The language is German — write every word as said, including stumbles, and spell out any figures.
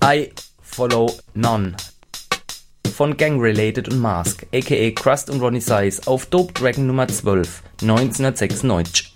I Follow None von Gang Related und Mask, aka Crust und Ronnie Size auf Dope Dragon Nummer zwölf, neunzehnhundertsechsundneunzig.